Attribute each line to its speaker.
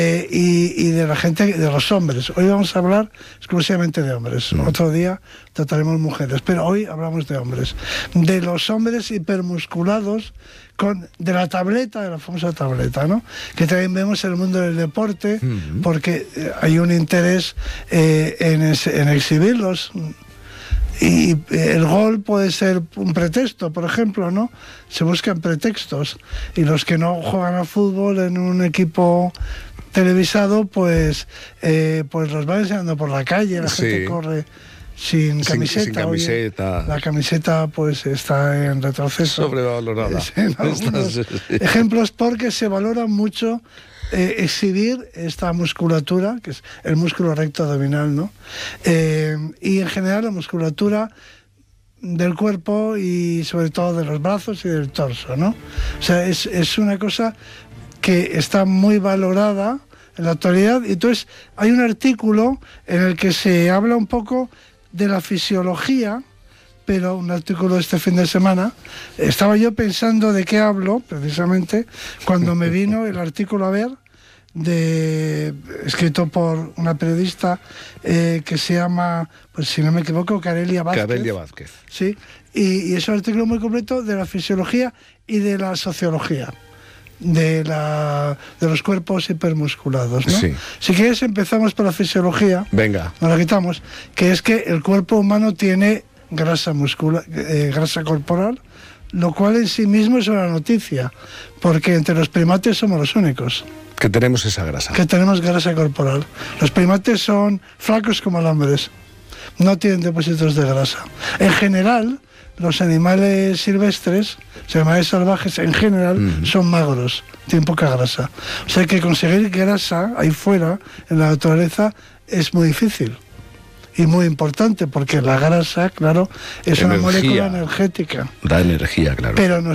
Speaker 1: y de la gente, de los hombres. Hoy vamos a hablar exclusivamente de hombres. Otro día trataremos mujeres, pero hoy hablamos de hombres. De los hombres hipermusculados, de la tableta, de la famosa tableta, ¿no? Que también vemos en el mundo del deporte, porque hay un interés en exhibirlos. Y el gol puede ser un pretexto, por ejemplo, ¿no? Se buscan pretextos. Y los que no juegan al fútbol en un equipo televisado, pues los van enseñando por la calle, la gente corre sin camiseta.
Speaker 2: Sin camiseta.
Speaker 1: Oye, la camiseta pues está en retroceso.
Speaker 2: Sobrevalorada.
Speaker 1: En algunos ejemplos, porque se valora mucho exhibir esta musculatura, que es el músculo recto abdominal, ¿no? Y en general la musculatura del cuerpo y sobre todo de los brazos y del torso, ¿no? O sea, es una cosa que está muy valorada en la actualidad. Y entonces hay un artículo en el que se habla un poco de la fisiología, pero un artículo este fin de semana. Estaba yo pensando de qué hablo, precisamente, cuando me vino el artículo a ver, escrito por una periodista que se llama, pues si no me equivoco, Carelia Vázquez. Sí, y es un artículo muy completo de la fisiología y de la sociología de los cuerpos hipermusculados, ¿no?
Speaker 2: Sí.
Speaker 1: Si quieres empezamos por la fisiología.
Speaker 2: Venga.
Speaker 1: Nos la quitamos, que es que el cuerpo humano tiene grasa corporal, lo cual en sí mismo es una noticia, porque entre los primates somos los únicos
Speaker 2: que tenemos esa grasa.
Speaker 1: Que tenemos grasa corporal. Los primates son flacos como los hombres, no tienen depósitos de grasa. En general, los animales silvestres, los animales salvajes en general, son magros, tienen poca grasa. O sea que conseguir grasa ahí fuera, en la naturaleza, es muy difícil. Y muy importante, porque la grasa, claro, es una molécula energética.
Speaker 2: Da energía, claro.
Speaker 1: Pero